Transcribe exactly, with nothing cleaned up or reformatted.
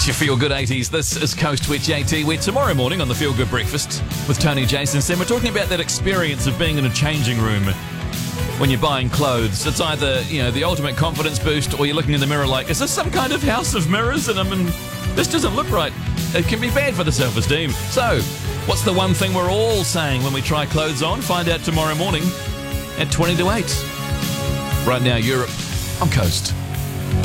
It's your Feel Good eighties. This is Coast with J T. We're tomorrow morning on the Feel Good Breakfast with Tony Jason. We're talking about that experience of being in a changing room when you're buying clothes. It's either, you know, the ultimate confidence boost, or you're looking in the mirror like, is this some kind of house of mirrors? And I mean, this doesn't look right. It can be bad for the self-esteem. So, what's the one thing we're all saying when we try clothes on? Find out tomorrow morning at twenty to eight. Right now, Europe on Coast.